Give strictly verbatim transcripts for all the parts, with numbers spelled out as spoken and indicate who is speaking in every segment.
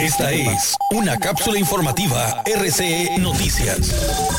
Speaker 1: Esta es una cápsula informativa R C E Noticias.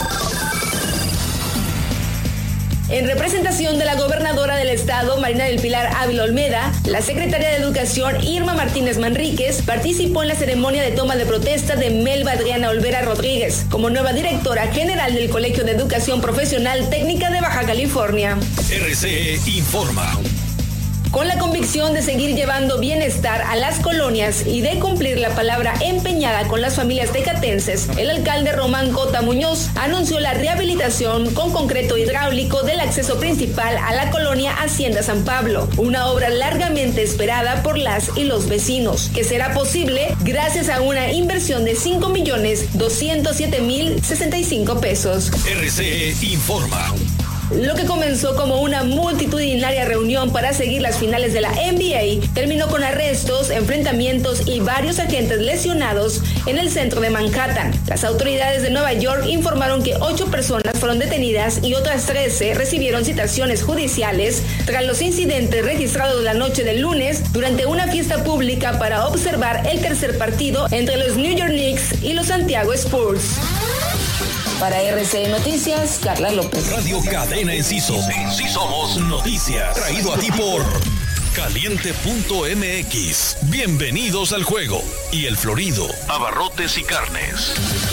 Speaker 2: En representación de la gobernadora del estado, Marina del Pilar Ávila Olmeda, la secretaria de Educación, Irma Martínez Manríquez, participó en la ceremonia de toma de protesta de Melba Adriana Olvera Rodríguez, como nueva directora general del Colegio de Educación Profesional Técnica de Baja California.
Speaker 1: R C E informa.
Speaker 2: Con la convicción de seguir llevando bienestar a las colonias y de cumplir la palabra empeñada con las familias tecatenses, el alcalde Román Cota Muñoz anunció la rehabilitación con concreto hidráulico del acceso principal a la colonia Hacienda San Pablo, una obra largamente esperada por las y los vecinos, que será posible gracias a una inversión de cinco millones doscientos siete mil sesenta y cinco pesos.
Speaker 1: R C E informa.
Speaker 2: Lo que comenzó como una multitudinaria reunión para seguir las finales de la N B A terminó con arrestos, enfrentamientos y varios agentes lesionados en el centro de Manhattan. Las autoridades de Nueva York informaron que ocho personas fueron detenidas y otras trece recibieron citaciones judiciales tras los incidentes registrados la noche del lunes durante una fiesta pública para observar el tercer partido entre los New York Knicks y los Santiago Spurs. Para R C E Noticias, Carla López.
Speaker 1: Radio Cadena Enciso. En sí somos noticias. Traído a ti por Caliente punto M X. Bienvenidos al juego. Y El Florido. Abarrotes y carnes.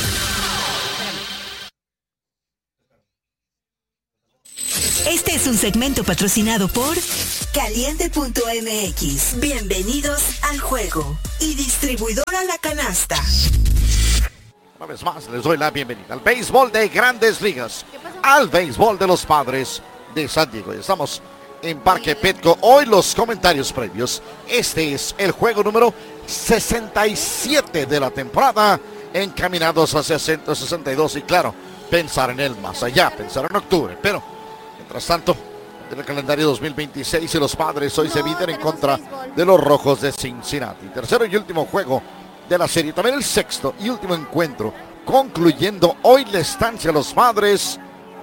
Speaker 3: Este es un segmento patrocinado por Caliente punto M X. Bienvenidos al juego. Y Distribuidora La Canasta.
Speaker 4: Una vez más les doy la bienvenida al béisbol de Grandes Ligas, al béisbol de los Padres de San Diego. Estamos en Parque Petco. Hoy los comentarios previos. Este es el juego número sesenta y siete de la temporada, encaminados hacia ciento sesenta y dos y claro, pensar en el más allá, pensar en octubre. Pero, mientras tanto, en el calendario dos mil veintiséis y los Padres hoy se miden en contra de los Rojos de Cincinnati. Tercero y último juego de la serie, también el sexto y último encuentro, concluyendo hoy la estancia de los Padres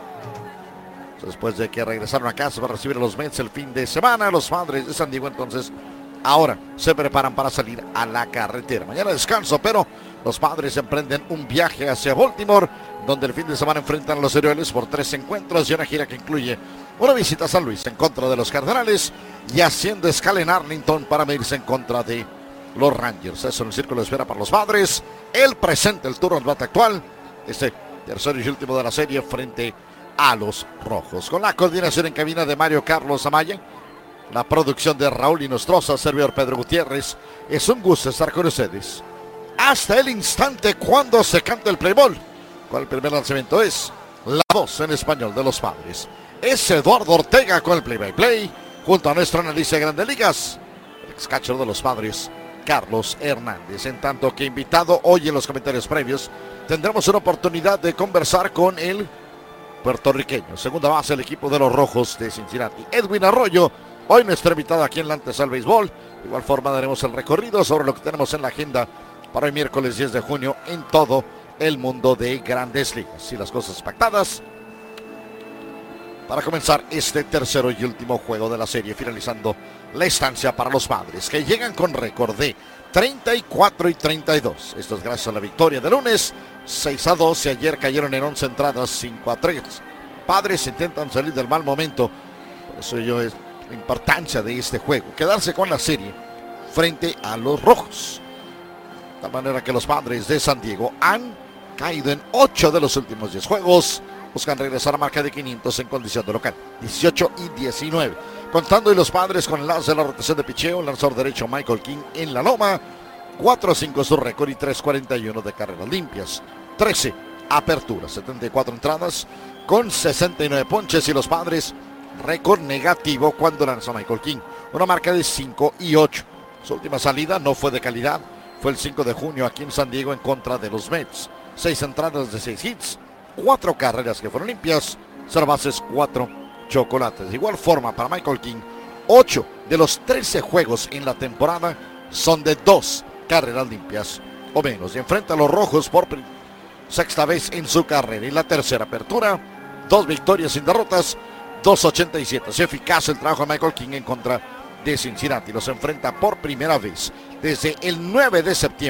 Speaker 4: después de que regresaron a casa para recibir a los Mets el fin de semana. Los Padres de San Diego entonces ahora se preparan para salir a la carretera. Mañana descanso, pero los Padres emprenden un viaje hacia Baltimore, donde el fin de semana enfrentan a los Orioles por tres encuentros y una gira que incluye una visita a San Luis en contra de los Cardenales y haciendo escala en Arlington para medirse en contra de los Rangers. Eso en el círculo de espera para los Padres. El presente, el turno al bate actual. Este tercero y último de la serie frente a los Rojos. Con la coordinación en cabina de Mario Carlos Amaya, la producción de Raúl Inostroza, servidor Pedro Gutiérrez. Es un gusto estar con ustedes hasta el instante cuando se canta el play ball. Con el primer lanzamiento es la voz en español de los Padres. Es Eduardo Ortega con el play by play, junto a nuestro analista de Grandes Ligas, el ex catcher de los Padres, Carlos Hernández. En tanto que invitado hoy en los comentarios previos, tendremos una oportunidad de conversar con el puertorriqueño, segunda base del equipo de los Rojos de Cincinnati, Edwin Arroyo. Hoy nuestro invitado aquí en la antesala al béisbol. De igual forma daremos el recorrido sobre lo que tenemos en la agenda para hoy miércoles diez de junio en todo el mundo de Grandes Ligas. Y las cosas pactadas para comenzar este tercero y último juego de la serie, finalizando la estancia para los Padres, que llegan con récord de treinta y cuatro y treinta y dos. Esto es gracias a la victoria de lunes, seis a dos, y ayer cayeron en once entradas, cinco a tres. Padres intentan salir del mal momento, por eso yo es la importancia de este juego, quedarse con la serie frente a los Rojos. De tal manera que los Padres de San Diego han caído en ocho de los últimos diez juegos. Buscan regresar a marca de quinientos en condición de local, dieciocho y diecinueve. Contando y los Padres con el lance de la rotación de picheo, el lanzador derecho Michael King en la loma. cuatro a cinco su récord y tres cuarenta y uno de carreras limpias. trece aperturas, setenta y cuatro entradas con sesenta y nueve ponches, y los Padres récord negativo cuando lanzó Michael King. Una marca de cinco y ocho. Su última salida no fue de calidad, fue el cinco de junio aquí en San Diego en contra de los Mets. seis entradas de seis hits, cuatro carreras que fueron limpias, cero bases, cuatro chocolates. De igual forma para Michael King, ocho de los trece juegos en la temporada son de dos carreras limpias o menos. Y enfrenta a los Rojos por sexta vez en su carrera. Y la tercera apertura, dos victorias sin derrotas, dos ochenta y siete. Es eficaz el trabajo de Michael King en contra de Cincinnati. Los enfrenta por primera vez desde el nueve de septiembre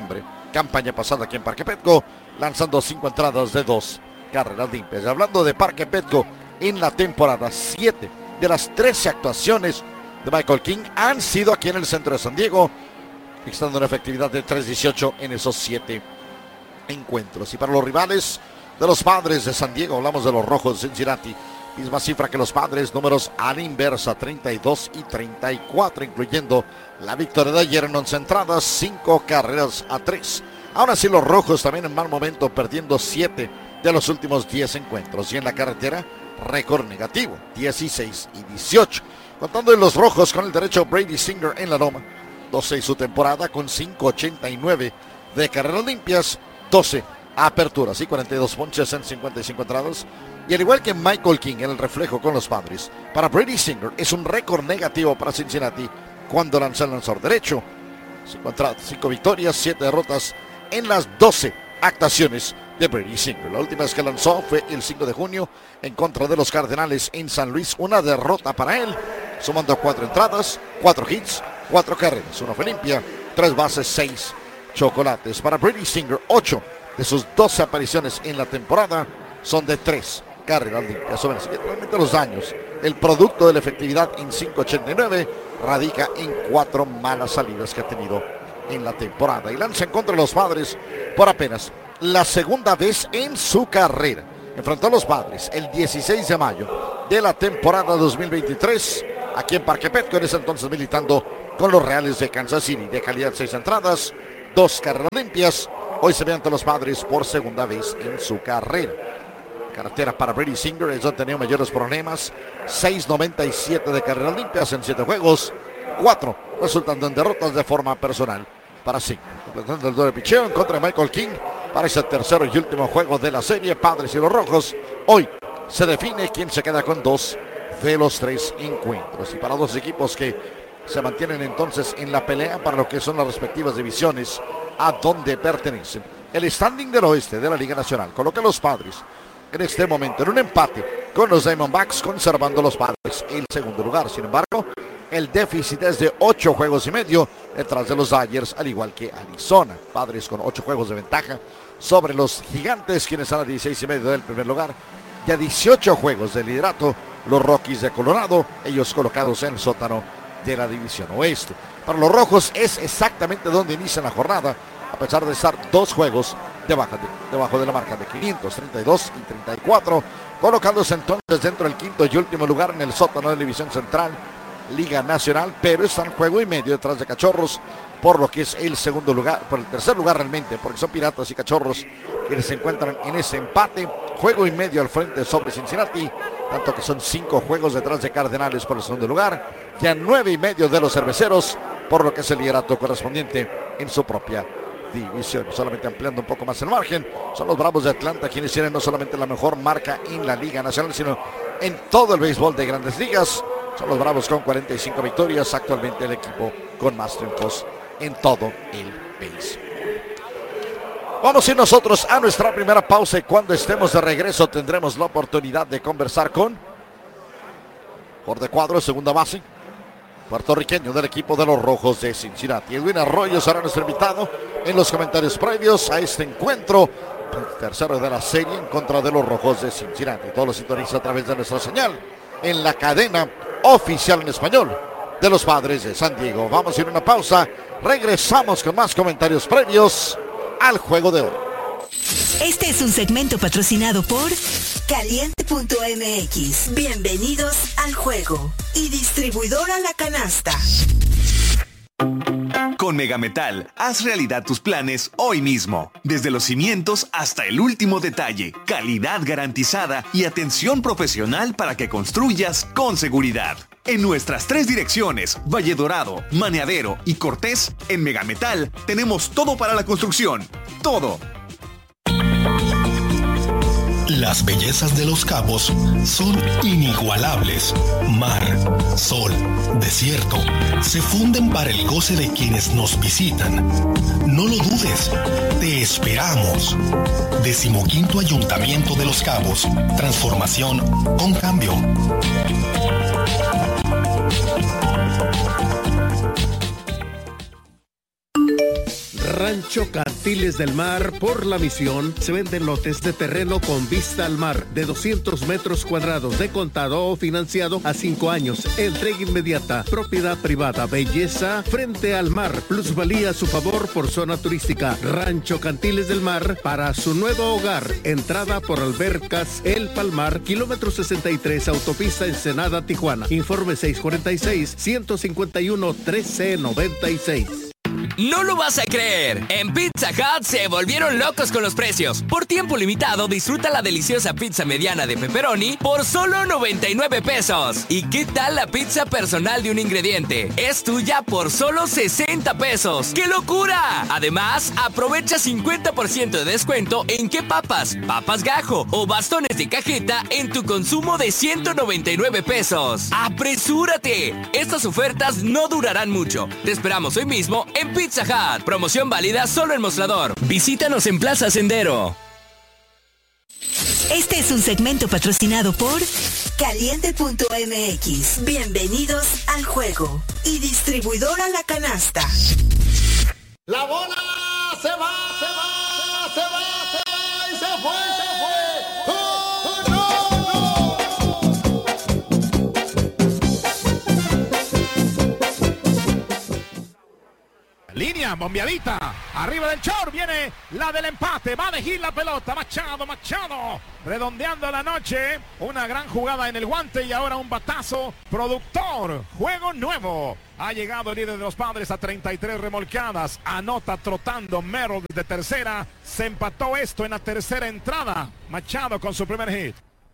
Speaker 4: campaña pasada aquí en Parque Petco, lanzando cinco entradas de dos carreras limpias. Y hablando de Parque Petco, en la temporada, siete de las trece actuaciones de Michael King han sido aquí en el centro de San Diego, registrando una efectividad de tres dieciocho en esos siete encuentros. Y para los rivales de los Padres de San Diego, hablamos de los Rojos de Cincinnati, misma cifra que los Padres, números a la inversa, treinta y dos y treinta y cuatro, incluyendo la victoria de ayer en once entradas, cinco carreras a tres. Aún así, los Rojos también en mal momento, perdiendo siete de los últimos diez encuentros. Y en la carretera, récord negativo, dieciséis y dieciocho. Contando en los Rojos con el derecho Brady Singer en la loma, doce su temporada con cinco ochenta y nueve de carreras limpias, doce aperturas y cuarenta y dos ponches en cincuenta y cinco entradas. Y al igual que Michael King en el reflejo con los Padres, para Brady Singer es un récord negativo para Cincinnati cuando lanza el lanzador derecho. cinco entradas, cinco victorias, siete derrotas en las doce actuaciones de Brady Singer. La última vez que lanzó fue el cinco de junio en contra de los Cardenales en San Luis, una derrota para él, sumando cuatro entradas, cuatro hits, cuatro carreras, una fue limpia, tres bases, seis chocolates. Para Brady Singer, ocho de sus doce apariciones en la temporada son de tres carreras limpias. Sobre realmente los daños, el producto de la efectividad en cinco ochenta y nueve radica en cuatro malas salidas que ha tenido en la temporada. Y lanza en contra de los Padres por apenas la segunda vez en su carrera. Enfrentó a los Padres el dieciséis de mayo de la temporada dos mil veintitrés aquí en Parque Petco, en ese entonces militando con los Reales de Kansas City, de calidad seis entradas, dos carreras limpias. Hoy se ve ante los Padres por segunda vez en su carrera. Carretera para Brady Singer es donde ha tenido mayores problemas, seis noventa y siete de carreras limpias en siete juegos, cuatro resultando en derrotas de forma personal para Singer. Completando el doble picheo en contra de Michael King para ese tercero y último juego de la serie, Padres y los Rojos. Hoy se define quién se queda con dos de los tres encuentros. Y para dos equipos que se mantienen entonces en la pelea para lo que son las respectivas divisiones a donde pertenecen. El standing del oeste de la Liga Nacional coloca a los Padres en este momento en un empate con los Diamondbacks, conservando los Padres el segundo lugar. Sin embargo, el déficit es de ocho juegos y medio detrás de los Dodgers, al igual que Arizona. Padres con ocho juegos de ventaja sobre los Gigantes, quienes están a dieciséis y medio del primer lugar, y a dieciocho juegos de liderato los Rockies de Colorado, ellos colocados en el sótano de la división oeste. Para los Rojos es exactamente donde inicia la jornada, a pesar de estar dos juegos debajo de, debajo de la marca de quinientos treinta y dos y treinta y cuatro, colocándose entonces dentro del quinto y último lugar en el sótano de la división central, Liga Nacional, pero están juego y medio detrás de Cachorros, por lo que es el segundo lugar, por el tercer lugar realmente, porque son Piratas y Cachorros quienes se encuentran en ese empate, juego y medio al frente sobre Cincinnati, tanto que son cinco juegos detrás de Cardenales por el segundo lugar, y a nueve y medio de los Cerveceros, por lo que es el liderato correspondiente en su propia división. Solamente ampliando un poco más el margen, son los Bravos de Atlanta quienes tienen no solamente la mejor marca en la Liga Nacional, sino en todo el béisbol de Grandes Ligas. Son los Bravos con cuarenta y cinco victorias, actualmente el equipo con más triunfos en todo el béisbol. Vamos a ir nosotros a nuestra primera pausa y cuando estemos de regreso tendremos la oportunidad de conversar con por de cuadro, segunda base, puertorriqueño del equipo de los Rojos de Cincinnati. Edwin Arroyo será nuestro invitado en los comentarios previos a este encuentro, el tercero de la serie en contra de los Rojos de Cincinnati. Todos los sintonizan a través de nuestra señal en la cadena oficial en español de los Padres de San Diego. Vamos a ir a una pausa, regresamos con más comentarios previos al juego de hoy.
Speaker 3: Este es un segmento patrocinado por Caliente punto M X. Bienvenidos al juego. Y distribuidora La Canasta.
Speaker 5: Con Megametal, haz realidad tus planes hoy mismo. Desde los cimientos hasta el último detalle. Calidad garantizada y atención profesional para que construyas con seguridad. En nuestras tres direcciones, Valle Dorado, Maneadero y Cortés, en Megametal tenemos todo para la construcción. Todo.
Speaker 1: Las bellezas de Los Cabos son inigualables. Mar, sol, desierto, se funden para el goce de quienes nos visitan. No lo dudes, te esperamos. Decimoquinto Ayuntamiento de Los Cabos. Transformación con cambio.
Speaker 6: Rancho Cantiles del Mar, por La Misión, se venden lotes de terreno con vista al mar de doscientos metros cuadrados de contado o financiado a cinco años. Entrega inmediata. Propiedad privada. Belleza frente al mar. Plusvalía a su favor por zona turística. Rancho Cantiles del Mar para su nuevo hogar. Entrada por Albercas El Palmar, kilómetro sesenta y tres, autopista Ensenada, Tijuana. Informe seis cuarenta y seis, ciento cincuenta y uno, trece noventa y seis.
Speaker 7: No lo vas a creer. En Pizza Hut se volvieron locos con los precios. Por tiempo limitado, disfruta la deliciosa pizza mediana de pepperoni por solo noventa y nueve pesos. ¿Y qué tal la pizza personal de un ingrediente? Es tuya por solo sesenta pesos. ¡Qué locura! Además, aprovecha cincuenta por ciento de descuento en qué papas, papas gajo o bastones de cajeta en tu consumo de ciento noventa y nueve pesos. ¡Apresúrate! Estas ofertas no durarán mucho. Te esperamos hoy mismo en Pizza Hut. Promoción válida solo en Mostrador. Visítanos en Plaza Sendero.
Speaker 3: Este es un segmento patrocinado por Caliente punto M X. Bienvenidos al juego. Y distribuidora La Canasta.
Speaker 4: La bola se va, se va, se va, se va y se fue, se fue. ¡Oh, no,
Speaker 8: Línea, bombeadita, arriba del short, viene la del empate, va a elegir la pelota, Machado, Machado, redondeando la noche, una gran jugada en el guante y ahora un batazo, productor, juego nuevo, ha llegado el líder de los Padres a treinta y tres remolcadas, anota trotando Merrill de tercera, se empató esto en la tercera entrada, Machado con su primer hit.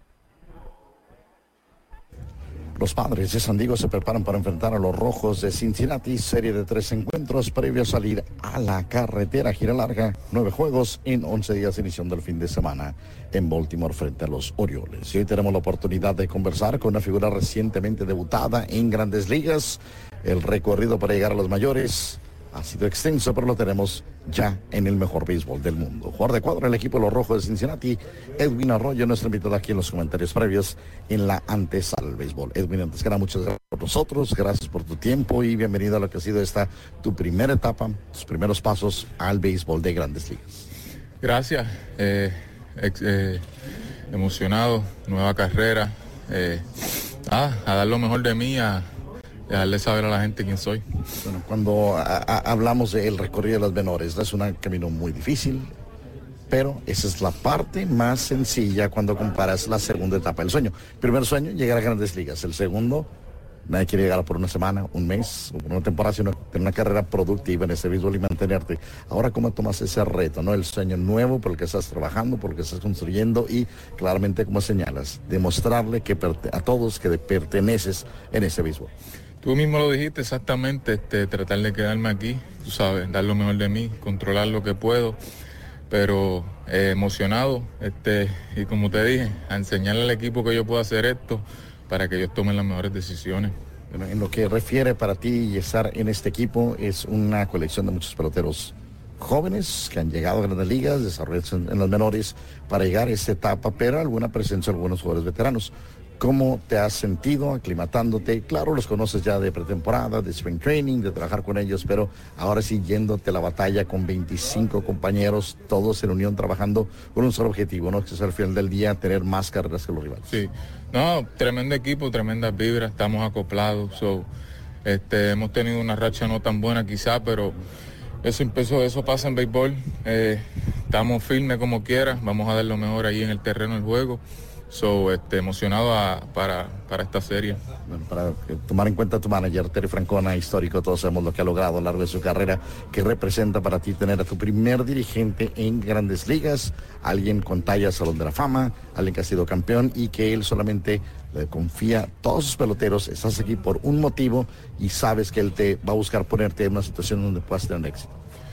Speaker 4: Los Padres de San Diego se preparan para enfrentar a los Rojos de Cincinnati, serie de tres encuentros previo a salir a la carretera, gira larga, nueve juegos en once días de inicio del fin de semana en Baltimore frente a los Orioles. Y hoy tenemos la oportunidad de conversar con una figura recientemente debutada en Grandes Ligas. El recorrido para llegar a los mayores ha sido extenso, pero lo tenemos ya en el mejor béisbol del mundo. Jugador de cuadro del equipo de los Rojos de Cincinnati, Edwin Arroyo, nuestro invitado aquí en los comentarios previos en la antesala del béisbol. Edwin, antes que nada, muchas gracias por nosotros, gracias por tu tiempo y bienvenido a lo que ha sido esta tu primera etapa, tus primeros pasos al béisbol de Grandes Ligas.
Speaker 9: Gracias, eh, ex, eh, emocionado, nueva carrera, eh, ah, a dar lo mejor de mí, a dejarle saber a la gente quién soy.
Speaker 4: Bueno, cuando a, a, hablamos del recorrido de las menores, es un camino muy difícil, pero esa es la parte más sencilla cuando comparas la segunda etapa del sueño. Primer sueño, llegar a Grandes Ligas. El segundo, nadie quiere llegar por una semana, un mes o por una temporada, sino tener una carrera productiva en este béisbol y mantenerte. Ahora, ¿cómo tomas ese reto, no? El sueño nuevo por el que estás trabajando, por el que estás construyendo y claramente, como señalas, demostrarle que a todos que perteneces en ese béisbol.
Speaker 9: Tú mismo lo dijiste exactamente, este, tratar de quedarme aquí, tú sabes, dar lo mejor de mí, controlar lo que puedo, pero eh, emocionado, este, y como te dije, a enseñarle al equipo que yo puedo hacer esto para que ellos tomen las mejores decisiones.
Speaker 4: Bueno, en lo que refiere para ti y estar en este equipo, es una colección de muchos peloteros jóvenes que han llegado a Grandes Ligas, desarrollados en, en las menores para llegar a esta etapa, pero alguna presencia de algunos jugadores veteranos. ¿Cómo te has sentido aclimatándote? Claro, los conoces ya de pretemporada, de spring training, de trabajar con ellos, pero ahora sí yéndote a la batalla con veinticinco compañeros, todos en unión trabajando con un solo objetivo, ¿no? Que es al final del día tener más carreras que los rivales.
Speaker 9: Sí, no, tremendo equipo, tremendas vibras, estamos acoplados, so, este, hemos tenido una racha no tan buena quizá, pero eso empezó, eso pasa en béisbol, eh, estamos firmes como quiera, vamos a dar lo mejor ahí en el terreno del juego. So, este, emocionado a, para, para esta serie.
Speaker 4: Bueno, para tomar en cuenta tu manager, Terry Francona, histórico, todos sabemos lo que ha logrado a lo largo de su carrera, que representa para ti tener a tu primer dirigente en Grandes Ligas, alguien con talla Salón de la Fama, alguien que ha sido campeón y que él solamente le confía a todos sus peloteros, estás aquí por un motivo y sabes que él te va a buscar ponerte en una situación donde puedas tener éxito.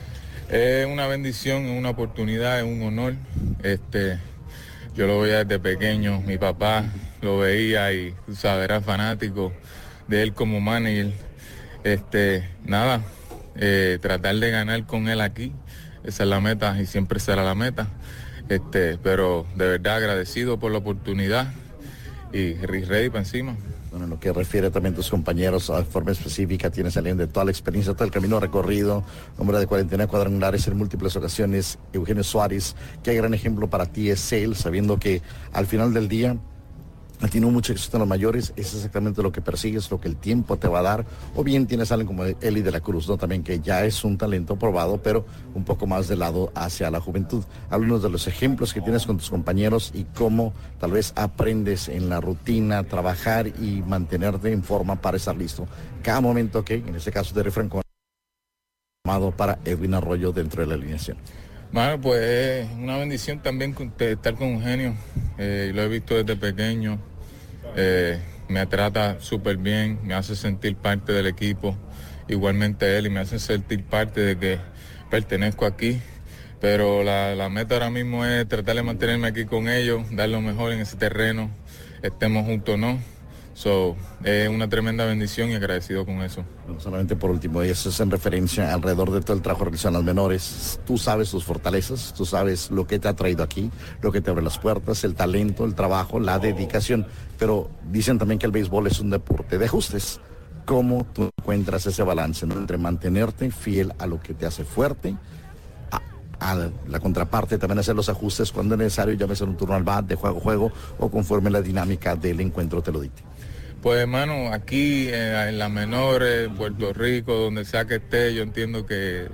Speaker 9: Es una bendición, es una oportunidad, es un honor. Este... Yo lo veía desde pequeño, mi papá lo veía y, tú sabes, era fanático de él como manager. Este, nada, eh, tratar de ganar con él aquí, esa es la meta y siempre será la meta. Este, pero de verdad agradecido por la oportunidad y ready para encima.
Speaker 4: Bueno, en lo que refiere también a tus compañeros, de forma específica, tienes alguien de toda la experiencia, todo el camino recorrido, hombre de cuarenta y nueve cuadrangulares en múltiples ocasiones, Eugenio Suárez. Qué gran ejemplo para ti es él, sabiendo que al final del día tiene mucho éxito en los mayores, es exactamente lo que persigues, lo que el tiempo te va a dar, o bien tienes a alguien como Eli de la Cruz, ¿no? También que ya es un talento probado, pero un poco más de lado hacia la juventud. Algunos de los ejemplos que tienes con tus compañeros y cómo tal vez aprendes en la rutina, trabajar y mantenerte en forma para estar listo. Cada momento que, en este caso de refranco, llamado para Edwin Arroyo dentro de la alineación.
Speaker 9: Bueno, pues es una bendición también estar con Eugenio, eh, lo he visto desde pequeño. Eh, me trata súper bien, me hace sentir parte del equipo, igualmente él, y me hace sentir parte de que pertenezco aquí, pero la, la meta ahora mismo es tratar de mantenerme aquí con ellos, dar lo mejor en ese terreno, estemos juntos o no. So, es una tremenda bendición y agradecido con eso.
Speaker 4: Bueno, solamente por último, y eso es en referencia alrededor de todo el trabajo realizado en las menores. Tú sabes tus fortalezas, tú sabes lo que te ha traído aquí, lo que te abre las puertas, el talento, el trabajo, la dedicación. Pero dicen también que el béisbol es un deporte de ajustes. ¿Cómo tú encuentras ese balance, ¿no? Entre mantenerte fiel a lo que te hace fuerte, a, a la contraparte, también hacer los ajustes cuando es necesario, llámese un turno al bat, de juego a juego, o conforme la dinámica del encuentro te lo dicte?
Speaker 9: Pues hermano, aquí eh, en la menor, en Puerto Rico, donde sea que esté, yo entiendo que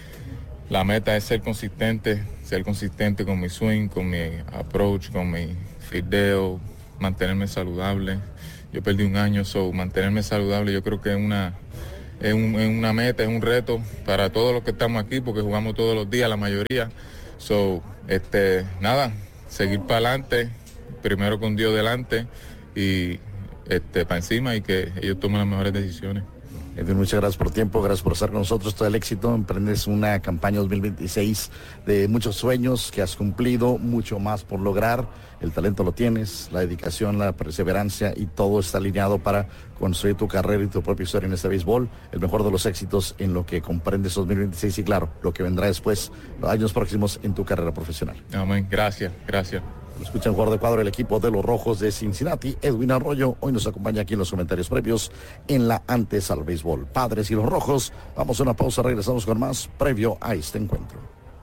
Speaker 9: la meta es ser consistente, ser consistente con mi swing, con mi approach, con mi fildeo, mantenerme saludable. Yo perdí un año, so mantenerme saludable yo creo que es una, es, un, es una meta, es un reto para todos los que estamos aquí, porque jugamos todos los días, la mayoría. So, este, nada, seguir para adelante, primero con Dios delante y Este, para encima y que ellos tomen las mejores decisiones.
Speaker 4: Edwin, muchas gracias por el tiempo, gracias por estar con nosotros, todo el éxito. Emprendes una campaña dos mil veintiséis de muchos sueños que has cumplido, mucho más por lograr. El talento lo tienes, la dedicación, la perseverancia y todo está alineado para construir tu carrera y tu propia historia en este béisbol. El mejor de los éxitos en lo que comprendes dos mil veintiséis y claro, lo que vendrá después, los años próximos en tu carrera profesional.
Speaker 9: Amén, gracias, gracias.
Speaker 4: Escuchan jugador de cuadro del equipo de los Rojos de Cincinnati, Edwin Arroyo. Hoy nos acompaña aquí en los comentarios previos en la Antes al Béisbol. Padres y los Rojos. Vamos a una pausa, regresamos con más previo a este encuentro.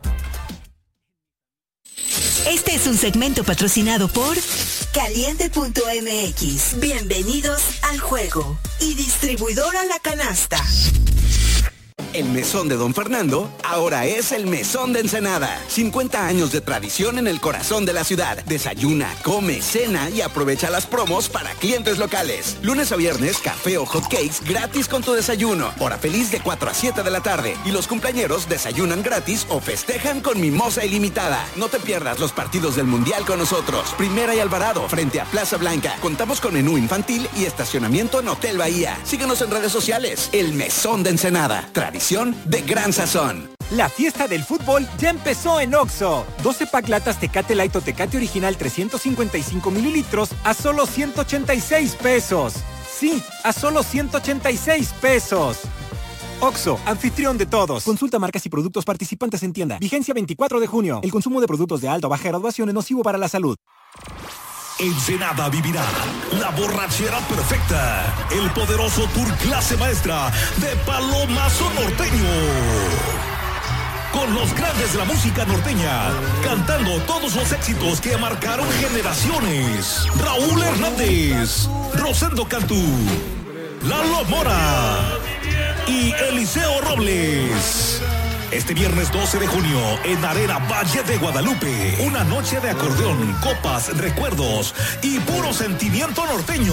Speaker 3: Este es un segmento patrocinado por Caliente punto M X. Bienvenidos al juego. Y distribuidora La Canasta.
Speaker 10: El Mesón de Don Fernando ahora es el Mesón de Ensenada. cincuenta años de tradición en el corazón de la ciudad. Desayuna, come, cena y aprovecha las promos para clientes locales. Lunes a viernes, café o hot cakes gratis con tu desayuno. Hora feliz de cuatro a siete de la tarde. Y los cumpleañeros desayunan gratis o festejan con mimosa ilimitada. No te pierdas los partidos del Mundial con nosotros. Primera y Alvarado, frente a Plaza Blanca. Contamos con menú infantil y estacionamiento en Hotel Bahía. Síguenos en redes sociales. El Mesón de Ensenada. Tradición de gran sazón.
Speaker 11: La fiesta del fútbol ya empezó en Oxxo. doce pack latas Tecate Light o Tecate Original trescientos cincuenta y cinco mililitros a solo ciento ochenta y seis pesos. Sí, a solo ciento ochenta y seis pesos. Oxxo, anfitrión de todos. Consulta marcas y productos participantes en tienda. Vigencia veinticuatro de junio. El consumo de productos de alta o baja graduación es nocivo para la salud.
Speaker 1: Ensenada vivirá la borrachera perfecta, el poderoso tour clase maestra de Palomazo Norteño. Con los grandes de la música norteña, cantando todos los éxitos que marcaron generaciones. Raúl Hernández, Rosendo Cantú, Lalo Mora y Eliseo Robles. Este viernes doce de junio en Arena Valle de Guadalupe, una noche de acordeón, copas, recuerdos y puro sentimiento norteño.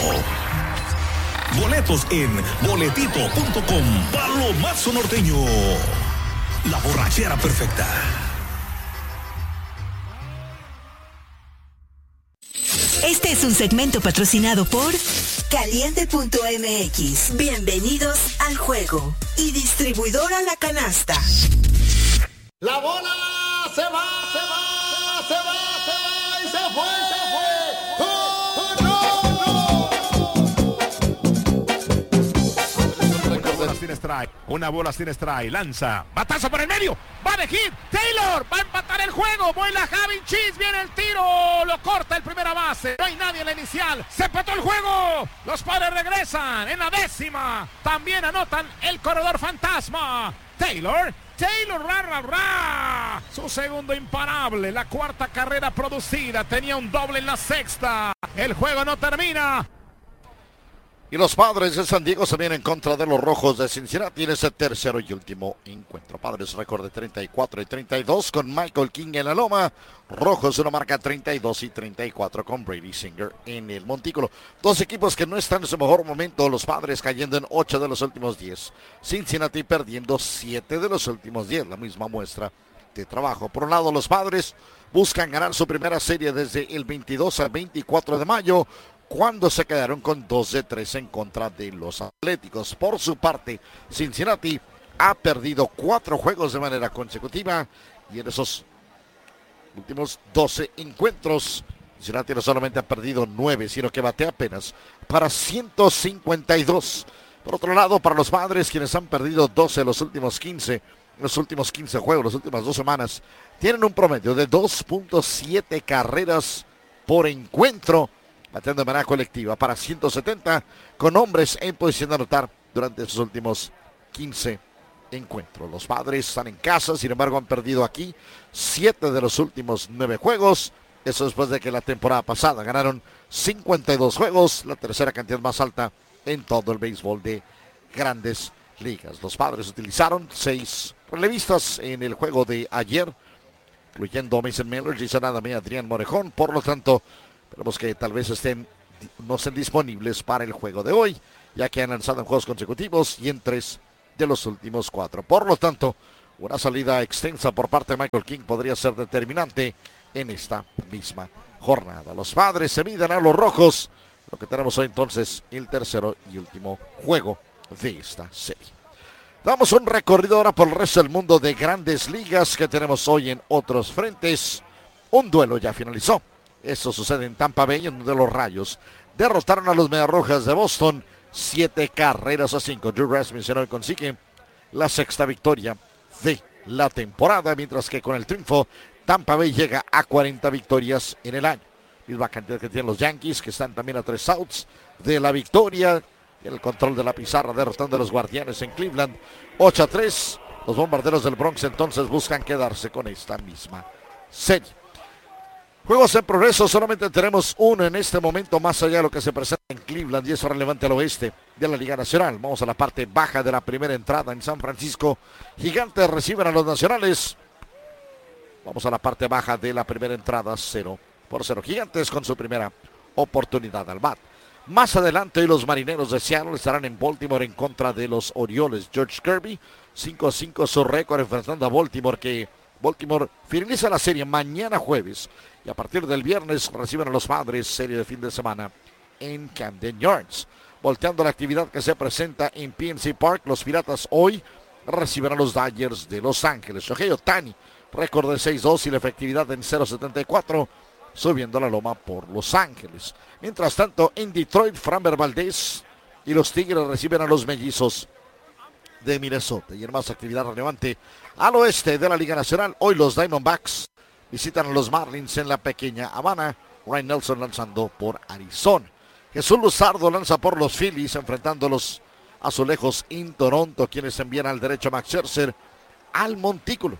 Speaker 1: Boletos en boletito punto com. Palomazo Norteño, la borrachera perfecta.
Speaker 3: Este es un segmento patrocinado por Caliente punto M X. Bienvenidos al juego. Y distribuidora La Canasta.
Speaker 4: La bola se va, se va, se va, se va y se fue, se fue. ¡Oh, no, no!
Speaker 8: strike. Una bola sin strike. Lanza. Batazo por el medio. Va de hit. Taylor va a empatar el juego. Vuela Javin Cheese. Viene el tiro. Lo corta el primera base. No hay nadie en la inicial. Se empató el juego. Los Padres regresan en la décima. También anotan el corredor fantasma. Taylor. Taylor, ra, ra, ra. Su segundo imparable. La cuarta carrera producida. Tenía un doble en la sexta. El juego no termina.
Speaker 4: Y los Padres de San Diego se vienen en contra de los Rojos de Cincinnati en ese tercero y último encuentro. Padres récord de treinta y cuatro y treinta y dos con Michael King en la loma. Rojos una marca treinta y dos y treinta y cuatro con Brady Singer en el montículo. Dos equipos que no están en su mejor momento. Los Padres cayendo en ocho de los últimos diez. Cincinnati perdiendo siete de los últimos diez. La misma muestra de trabajo. Por un lado, los Padres buscan ganar su primera serie desde el veintidós al veinticuatro de mayo. Cuando se quedaron con dos de tres en contra de los Atléticos. Por su parte, Cincinnati ha perdido cuatro juegos de manera consecutiva y en esos últimos doce encuentros, Cincinnati no solamente ha perdido nueve, sino que batea apenas para ciento cincuenta y dos. Por otro lado, para los Padres, quienes han perdido doce de los últimos quince, los últimos quince juegos, las últimas dos semanas, tienen un promedio de dos punto siete carreras por encuentro, bateando de manera colectiva para ciento setenta, con hombres en posición de anotar durante sus últimos quince encuentros. Los Padres están en casa, sin embargo han perdido aquí siete de los últimos nueve juegos. Eso después de que la temporada pasada ganaron cincuenta y dos juegos, la tercera cantidad más alta en todo el béisbol de Grandes Ligas. Los Padres utilizaron seis relevistas en el juego de ayer, incluyendo Mason Miller, Jason Adame y Adrián Morejón. Por lo tanto, esperemos que tal vez estén, no estén disponibles para el juego de hoy, ya que han lanzado en juegos consecutivos y en tres de los últimos cuatro. Por lo tanto, una salida extensa por parte de Michael King podría ser determinante en esta misma jornada. Los Padres se miden a los Rojos, lo que tenemos hoy entonces el tercero y último juego de esta serie. Damos un recorrido ahora por el resto del mundo de Grandes Ligas que tenemos hoy en otros frentes. Un duelo ya finalizó. Eso sucede en Tampa Bay, en donde los Rayos derrotaron a los Mediarrojas de Boston siete carreras a cinco. Drew Rasmussen hoy consigue la sexta victoria de la temporada, mientras que con el triunfo Tampa Bay llega a cuarenta victorias en el año. Misma cantidad que tienen los Yankees, que están también a tres outs de la victoria. El control de la pizarra derrotando a los Guardianes en Cleveland ocho a tres. Los Bombarderos del Bronx entonces buscan quedarse con esta misma serie. Juegos en progreso, solamente tenemos uno en este momento más allá de lo que se presenta en Cleveland y eso relevante al oeste de la Liga Nacional. Vamos a la parte baja de la primera entrada en San Francisco. Gigantes reciben a los Nacionales. Vamos a la parte baja de la primera entrada, cero por cero. Gigantes con su primera oportunidad al bat. Más adelante hoy los Marineros de Seattle estarán en Baltimore en contra de los Orioles. George Kirby, cinco a cinco su récord enfrentando a Baltimore, que Baltimore finaliza la serie mañana jueves. Y a partir del viernes reciben a los Padres, serie de fin de semana en Camden Yards. Volteando la actividad que se presenta en P N C Park, los Piratas hoy reciben a los Dodgers de Los Ángeles. Shohei Ohtani, récord de seis dos y la efectividad en cero setenta y cuatro, subiendo la loma por Los Ángeles. Mientras tanto, en Detroit, Framber Valdez y los Tigres reciben a los Mellizos de Minnesota. Y en más actividad relevante al oeste de la Liga Nacional, hoy los Diamondbacks visitan a los Marlins en la pequeña Habana. Ryan Nelson lanzando por Arizona. Jesús Luzardo lanza por los Phillies, enfrentando a los Azulejos en Toronto, quienes envían al derecho a Max Scherzer al montículo.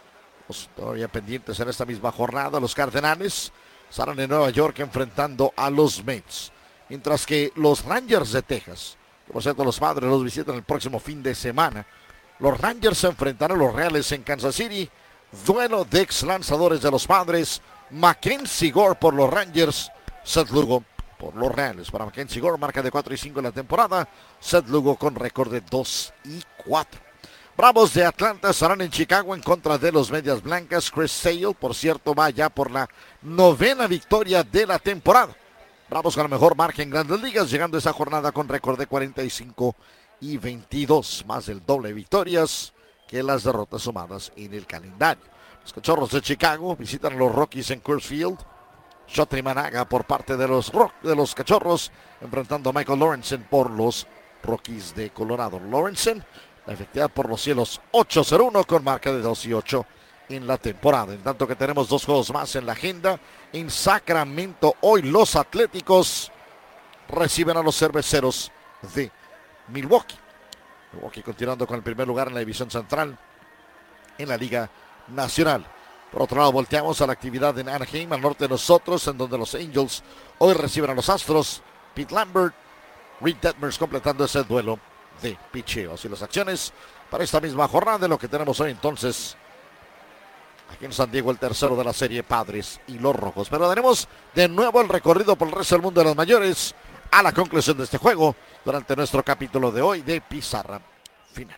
Speaker 4: Los todavía pendientes en esta misma jornada, los Cardenales estarán en Nueva York enfrentando a los Mets. Mientras que los Rangers de Texas, que por cierto los Padres los visitan el próximo fin de semana, los Rangers se enfrentarán a los Reales en Kansas City. Duelo de ex lanzadores de los Padres, Mackenzie Gore por los Rangers, Seth Lugo por los Reales. Para Mackenzie Gore, marca de cuatro y cinco en la temporada, Seth Lugo con récord de dos y cuatro. Bravos de Atlanta estarán en Chicago en contra de los Medias Blancas. Chris Sale, por cierto, va ya por la novena victoria de la temporada. Bravos con la mejor marca en Grandes Ligas, llegando a esa jornada con récord de cuarenta y cinco y veintidós, más del doble de victorias que las derrotas sumadas en el calendario. Los Cachorros de Chicago visitan a los Rockies en Coors Field. Shotri Managa por parte de los, de los Cachorros, enfrentando a Michael Lorenzen por los Rockies de Colorado. Lorenzen La efectividad por los cielos ocho cero uno con marca de dos y ocho en la temporada. En tanto que tenemos dos juegos más en la agenda. En Sacramento hoy los Atléticos reciben a los Cerveceros de Milwaukee. Milwaukee continuando con el primer lugar en la división central en la Liga Nacional. Por otro lado, volteamos a la actividad en Anaheim, al norte de nosotros, en donde los Angels hoy reciben a los Astros. Pete Lambert, Reed Detmers completando ese duelo de picheo. Así las acciones para esta misma jornada de lo que tenemos hoy entonces aquí en San Diego, el tercero de la serie Padres y los Rojos. Pero daremos de nuevo el recorrido por el resto del mundo de los mayores a la conclusión de este juego durante nuestro capítulo de hoy de Pizarra Final.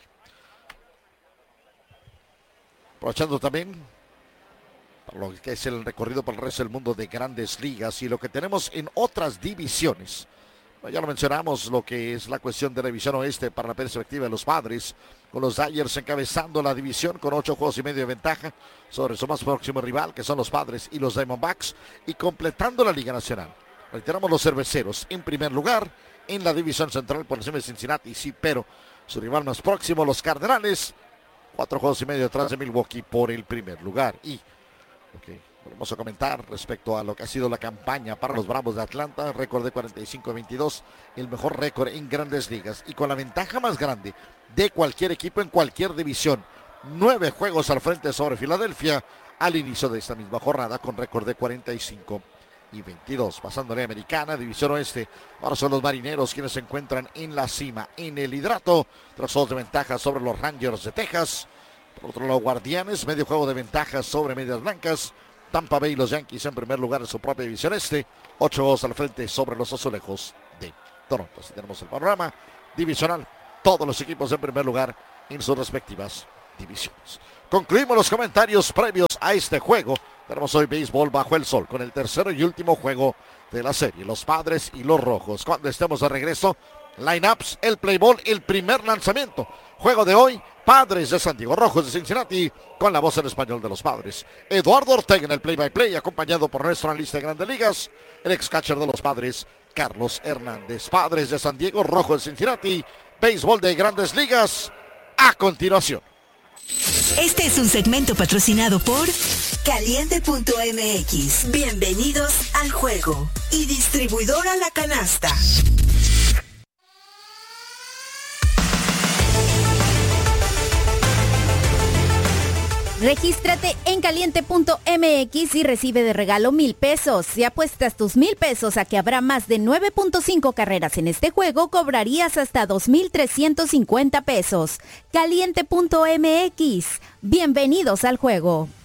Speaker 4: Aprovechando también para lo que es el recorrido por el resto del mundo de Grandes Ligas y lo que tenemos en otras divisiones. Ya lo mencionamos, lo que es la cuestión de la división oeste para la perspectiva de los Padres, con los Dodgers encabezando la división con ocho juegos y medio de ventaja sobre su más próximo rival, que son los Padres y los Diamondbacks, y completando la Liga Nacional. Reiteramos, los Cerveceros en primer lugar en la división central por encima de Cincinnati, sí, pero su rival más próximo, los Cardenales, cuatro juegos y medio detrás de Milwaukee por el primer lugar. Y okay, vamos a comentar respecto a lo que ha sido la campaña para los Bravos de Atlanta, récord de cuarenta y cinco a veintidós, el mejor récord en Grandes Ligas y con la ventaja más grande de cualquier equipo en cualquier división. Nueve juegos al frente sobre Filadelfia al inicio de esta misma jornada con récord de cuarenta y cinco y veintidós. Pasando a la americana, división oeste, ahora son los Marineros quienes se encuentran en la cima en el liderato, tras dos de ventaja sobre los Rangers de Texas. Por otro lado, Guardianes, medio juego de ventaja sobre Medias Blancas. Tampa Bay y los Yankees en primer lugar en su propia división este, ocho juegos al frente sobre los Azulejos de Toronto. Así tenemos el panorama divisional, todos los equipos en primer lugar en sus respectivas divisiones. Concluimos los comentarios previos a este juego. Tenemos hoy béisbol bajo el sol con el tercero y último juego de la serie, los Padres y los Rojos. Cuando estemos de regreso, lineups, el play ball, el primer lanzamiento. Juego de hoy, Padres de San Diego, Rojos de Cincinnati, con la voz en español de los Padres. Eduardo Ortega en el play-by-play, acompañado por nuestro analista de Grandes Ligas, el ex-catcher de los Padres, Carlos Hernández. Padres de San Diego, Rojos de Cincinnati, béisbol de Grandes Ligas, a continuación.
Speaker 3: Este es un segmento patrocinado por Caliente punto M X. Bienvenidos al juego. Y distribuidora La Canasta.
Speaker 12: Regístrate en Caliente punto M X y recibe de regalo mil pesos. Si apuestas tus mil pesos a que habrá más de nueve punto cinco carreras en este juego, cobrarías hasta dos mil trescientos cincuenta pesos. Caliente punto M X. Bienvenidos al juego.